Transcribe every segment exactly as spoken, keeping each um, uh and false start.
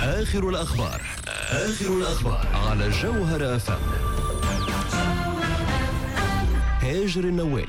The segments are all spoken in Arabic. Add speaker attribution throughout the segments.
Speaker 1: آخر الأخبار آخر الأخبار على جوهر أف أم. هاجر النوالي.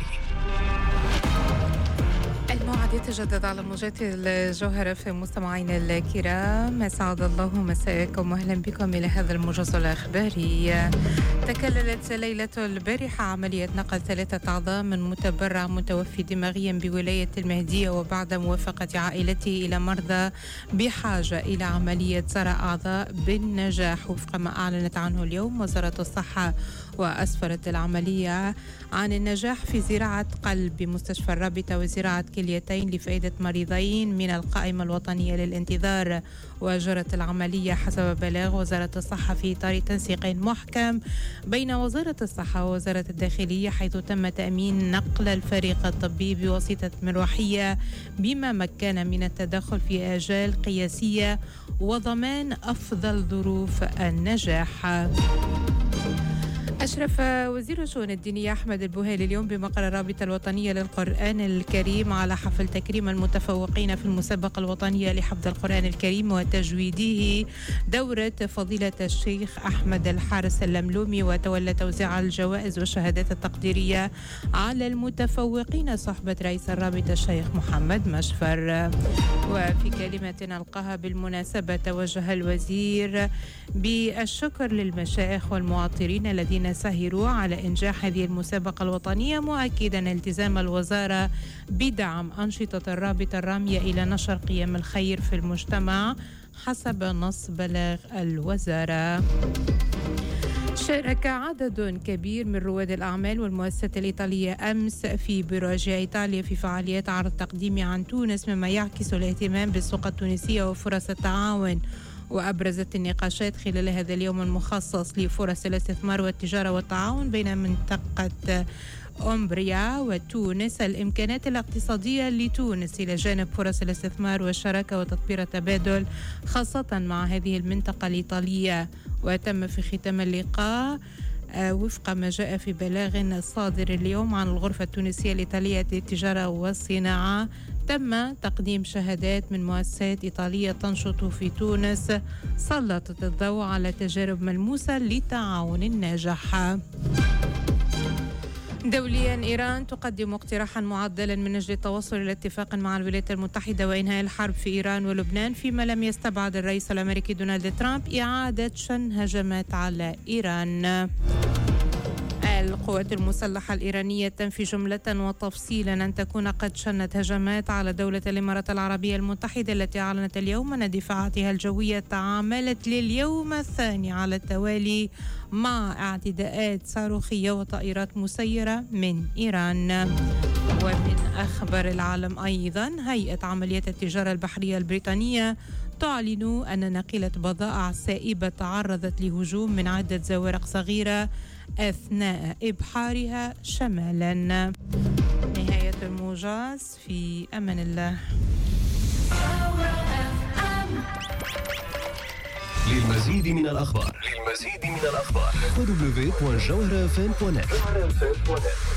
Speaker 2: الموعد يتجدد على موجات الجوهرة في مستمعينا الكرام. أسعد الله مساءكم وأهلا بكم إلى هذا الموجز الأخباري. تكللت ليلة البارحة عملية نقل ثلاثة أعضاء من متبرع متوفي دماغيا بولاية المهدية، وبعد موافقة عائلته إلى مرضى بحاجة إلى عملية زرع أعضاء بالنجاح وفق ما أعلنت عنه اليوم وزارة الصحة. وأسفرت العملية عن النجاح في زراعة قلب بمستشفى الرابطة وزراعة كليتين لفائدة مريضين من القائمة الوطنية للانتظار. وجرت العملية حسب بلاغ وزارة الصحة في إطار تنسيق محكم بين وزارة الصحة ووزارة الداخلية، حيث تم تأمين نقل الفريق الطبي بواسطة مروحية بما مكن من التدخل في آجال قياسية وضمان أفضل ظروف النجاح. أشرف وزير الشؤون الدينية أحمد البوهيلي اليوم بمقر الرابطة الوطنية للقرآن الكريم على حفل تكريم المتفوقين في المسابقة الوطنية لحفظ القرآن الكريم وتجويده دورة فضيلة الشيخ أحمد الحارس اللملومي، وتولى توزيع الجوائز والشهادات التقديرية على المتفوقين صحبة رئيس الرابطة الشيخ محمد مشفر. وفي كلمة ألقاها بالمناسبة توجه الوزير بالشكر للمشايخ والمعطرين الذين سهروا على إنجاح هذه المسابقة الوطنية، مؤكدا التزام الوزارة بدعم أنشطة الرابطة الرامية إلى نشر قيم الخير في المجتمع حسب نص بلاغ الوزارة. شارك عدد كبير من رواد الأعمال والمؤسسات الإيطالية أمس في براج إيطاليا في فعاليات عرض تقديمي عن تونس، مما يعكس الاهتمام بالسوق التونسية وفرص التعاون. وأبرزت النقاشات خلال هذا اليوم المخصص لفرص الاستثمار والتجارة والتعاون بين منطقة أمبريا وتونس الإمكانات الاقتصادية لتونس إلى جانب فرص الاستثمار والشراكة وتطوير التبادل خاصة مع هذه المنطقة الإيطالية. وتم في ختام اللقاء وفق ما جاء في بلاغ صادر اليوم عن الغرفة التونسية الإيطالية للتجارة والصناعة، تم تقديم شهادات من مؤسسات إيطالية تنشط في تونس سلطت الضوء على تجارب ملموسة للتعاون ناجح. دوليا، إيران تقدم اقتراحا معدلا من أجل التوصل إلى اتفاق مع الولايات المتحدة وإنهاء الحرب في إيران ولبنان، فيما لم يستبعد الرئيس الأمريكي دونالد ترامب إعادة شن هجمات على إيران. القوات المسلحة الإيرانية تنفي جملة وتفصيلا أن تكون قد شنت هجمات على دولة الإمارات العربية المتحدة، التي أعلنت اليوم أن دفاعاتها الجوية تعاملت لليوم الثاني على التوالي مع اعتداءات صاروخية وطائرات مسيرة من إيران. ومن أخبار العالم أيضا، هيئة عمليات التجارة البحرية البريطانية تعلن أن ناقلة بضائع سائبة تعرضت لهجوم من عدة زوارق صغيرة أثناء إبحارها شمالا. نهاية الموجز، في أمان الله.
Speaker 1: للمزيد من الأخبار للمزيد من الأخبار دبليو دبليو دبليو دوت جوهر اف ام دوت نت.